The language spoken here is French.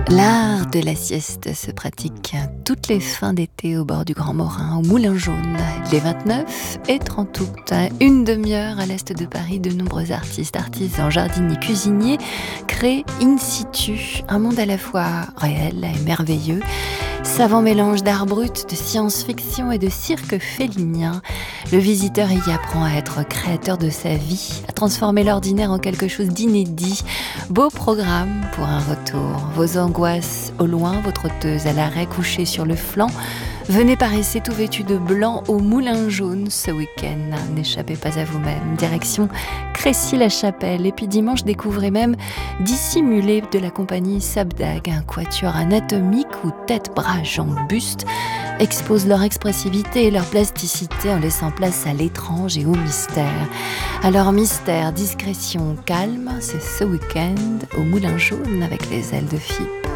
L'art de la sieste se pratique toutes les fins d'été au bord du Grand Morin, au Moulin Jaune, les 29 et 30 août. Une demi-heure à l'est de Paris, de nombreux artistes, artisans, jardiniers, cuisiniers créent in situ un monde à la fois réel et merveilleux. Savant mélange d'art brut, de science-fiction et de cirque félinien, le visiteur y apprend à être créateur de sa vie, à transformer l'ordinaire en quelque chose d'inédit. Beau programme pour un retour. Vos angoisses au loin, votre trotteuse à l'arrêt couchée sur le flanc. Venez par essai tout vêtu de blanc au Moulin Jaune ce week-end. N'échappez pas à vous-même. Direction Crécy-la-Chapelle. Et puis dimanche, découvrez même Dissimulé de la compagnie Sabdag, un quatuor anatomique où tête, bras, jambes, buste exposent leur expressivité et leur plasticité en laissant place à l'étrange et au mystère. Alors mystère, discrétion, calme, c'est ce week-end au Moulin Jaune avec les ailes de Fippe.